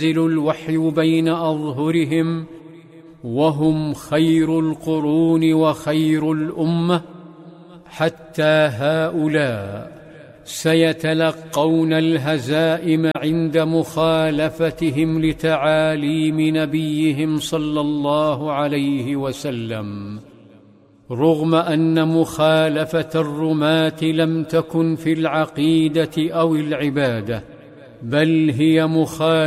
الوحي بين أظهرهم، وهم خير القرون وخير الأمة، حتى هؤلاء سيتلقون الهزائم عند مخالفتهم لتعاليم نبيهم صلى الله عليه وسلم، رغم أن مخالفة الرماة لم تكن في العقيدة أو العبادة، بل هي مخالفة